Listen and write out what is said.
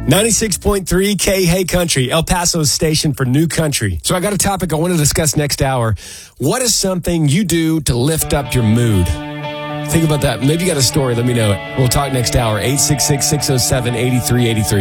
96.3 K Hey Country, El Paso's station for new country. So I got a topic I want to discuss next hour. What is something you do to lift up your mood? Think about that. Maybe you got a story. Let me know it. We'll talk next hour. 866-607-8383.